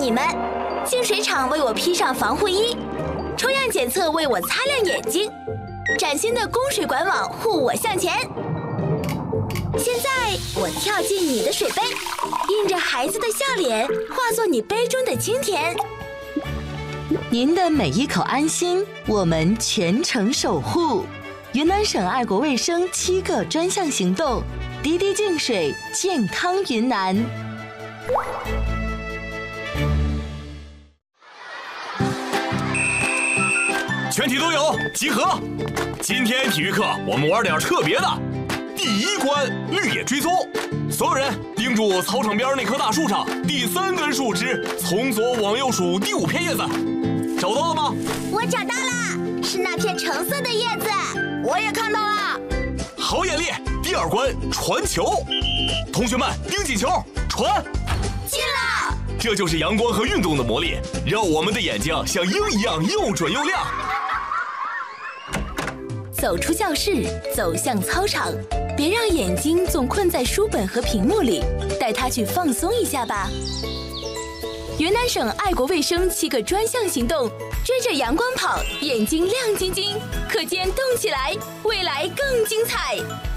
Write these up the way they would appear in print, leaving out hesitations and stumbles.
你们，净水厂为我披上防护衣，抽样检测为我擦亮眼睛，崭新的供水管网护我向前。现在我跳进你的水杯，印着孩子的笑脸，化作你杯中的清甜。 您的每一口安心，我们全程守护。云南省爱国卫生7个专项行动，滴滴净水，健康云南。 全体都有集合。今天体育课我们玩点特别的。第1关绿野追踪，所有人盯住操场边那棵大树上第3根树枝，从左往右数第5片叶子，找到了吗？ 我找到了，是那片橙色的叶子。我也看到了。 好眼力。第2关传球，同学们盯紧球，传。 进了。 这就是阳光和运动的魔力，让我们的眼睛像鹰一样又准又亮。 走出教室，走向操场，别让眼睛总困在书本和屏幕里，带它去放松一下吧。云南省爱国卫生7个专项行动，追着阳光跑，眼睛亮晶晶，课间动起来，未来更精彩。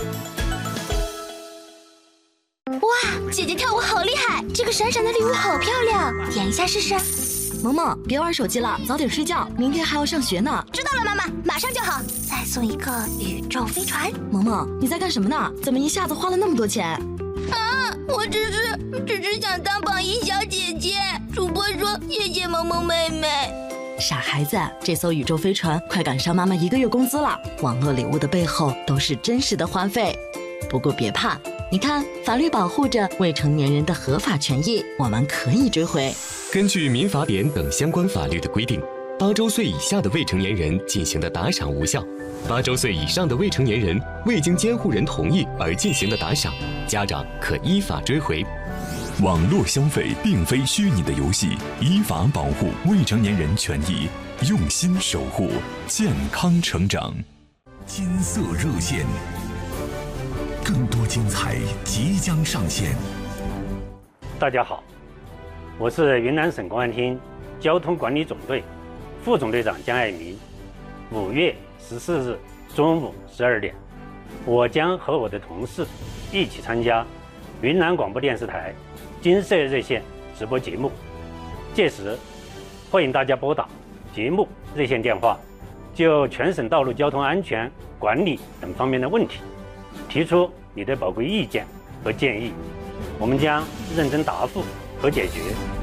哇，姐姐跳舞好厉害，这个闪闪的礼物好漂亮，演一下试试。 萌萌，别玩手机了，早点睡觉，明天还要上学呢。 知道了，妈妈，马上就好。再送一个宇宙飞船。 萌萌，你在干什么呢？怎么一下子花了那么多钱？ 我只是想当榜一小姐姐。主播说谢谢萌萌妹妹。 傻孩子，这艘宇宙飞船快赶上妈妈1个月工资了。网络礼物的背后都是真实的花费。不过别怕，你看，法律保护着未成年人的合法权益，我们可以追回。 根据民法典等相关法律的规定，8周岁以下的未成年人进行的打赏无效；8周岁以上的未成年人未经监护人同意而进行的打赏，家长可依法追回。 网络消费并非虚拟的游戏，依法保护未成年人权益，用心守护健康成长。 金色热线，更多精彩即将上线。 大家好，我是云南省公安厅交通管理总队副总队长江爱民。5月14日中午12点，我将和我的同事一起参加云南广播电视台金色热线直播节目，届时欢迎大家拨打节目热线电话，就全省道路交通安全管理等方面的问题提出你的宝贵意见和建议，我们将认真答复和解决。